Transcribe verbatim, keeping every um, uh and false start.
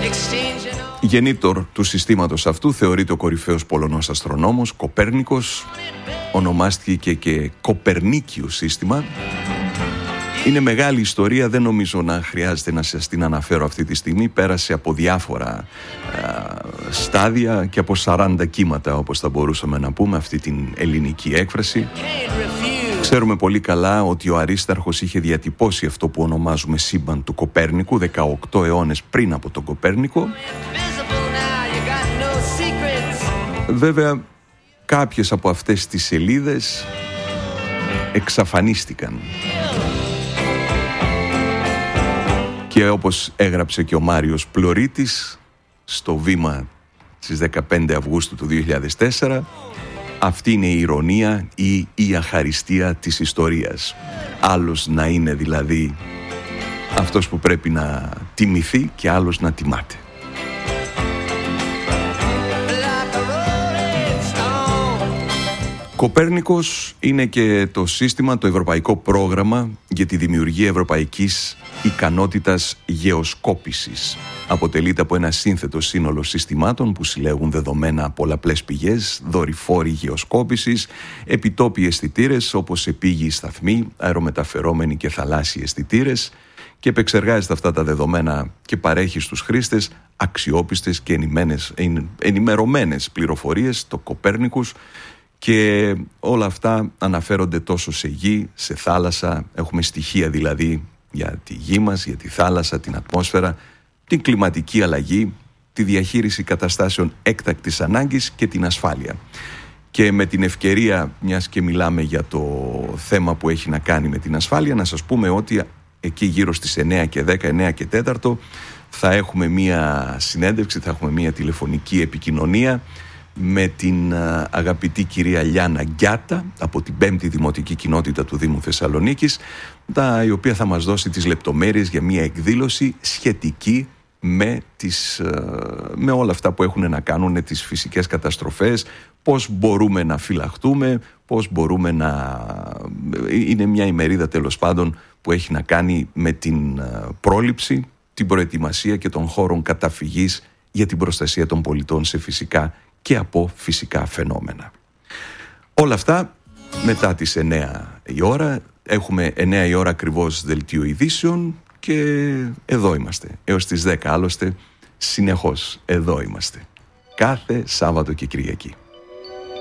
Γεννήτορ του συστήματος αυτού θεωρείται ο κορυφαίος Πολωνός αστρονόμος Κοπέρνικος. Ονομάστηκε και Κοπερνίκιο σύστημα. Είναι μεγάλη ιστορία, δεν νομίζω να χρειάζεται να σας την αναφέρω αυτή τη στιγμή. Πέρασε από διάφορα α, στάδια και από σαράντα κύματα, όπως θα μπορούσαμε να πούμε αυτή την ελληνική έκφραση. Ξέρουμε πολύ καλά ότι ο Αρίσταρχος είχε διατυπώσει αυτό που ονομάζουμε σύμπαν του Κοπέρνικου δεκαοκτώ αιώνες πριν από τον Κοπέρνικο. Βέβαια, κάποιες από αυτές τις σελίδες εξαφανίστηκαν. Και όπως έγραψε και ο Μάριος Πλωρίτης στο Βήμα στις δεκαπέντε Αυγούστου του δύο χιλιάδες τέσσερα, αυτή είναι η ηρωνία ή η αχαριστία της ιστορίας. Άλλος να είναι δηλαδή αυτός που πρέπει να τιμηθεί και άλλος να τιμάται. Κοπέρνικος είναι και το σύστημα, το ευρωπαϊκό πρόγραμμα για τη δημιουργία ευρωπαϊκής ικανότητας γεωσκόπησης. Αποτελείται από ένα σύνθετο σύνολο συστημάτων που συλλέγουν δεδομένα από πολλαπλές πηγές, δορυφόροι γεωσκόπησης, επιτόπιοι αισθητήρες όπως επίγειοι σταθμοί, αερομεταφερόμενοι και θαλάσσιοι αισθητήρες, και επεξεργάζεται αυτά τα δεδομένα και παρέχει στους χρήστες αξιόπιστες και ενημερωμένες πληροφορίες, το Κοπέρνικους. Και όλα αυτά αναφέρονται τόσο σε γη, σε θάλασσα. Έχουμε στοιχεία δηλαδή για τη γη μας, για τη θάλασσα, την ατμόσφαιρα, την κλιματική αλλαγή, τη διαχείριση καταστάσεων έκτακτης ανάγκης και την ασφάλεια. Και με την ευκαιρία, μιας και μιλάμε για το θέμα που έχει να κάνει με την ασφάλεια, να σας πούμε ότι εκεί γύρω στις εννέα και δέκα, εννέα και τέταρτο θα έχουμε μια συνέντευξη, θα έχουμε μια τηλεφωνική επικοινωνία με την αγαπητή κυρία Λιάννα Γκιάτα από την πέμπτη Δημοτική Κοινότητα του Δήμου Θεσσαλονίκης, τα, η οποία θα μας δώσει τις λεπτομέρειες για μια εκδήλωση σχετική με, τις, με όλα αυτά που έχουν να κάνουν τις φυσικές καταστροφές, πώς μπορούμε να φυλαχτούμε, πώς μπορούμε να... Είναι μια ημερίδα τέλος πάντων που έχει να κάνει με την πρόληψη, την προετοιμασία και των χώρων καταφυγής για την προστασία των πολιτών σε φυσικά και από φυσικά φαινόμενα. Όλα αυτά μετά τις εννέα η ώρα. Έχουμε εννέα η ώρα ακριβώς δελτίο ειδήσεων και εδώ είμαστε. Έως τις δέκα άλλωστε συνεχώς εδώ είμαστε. Κάθε Σάββατο και Κυριακή.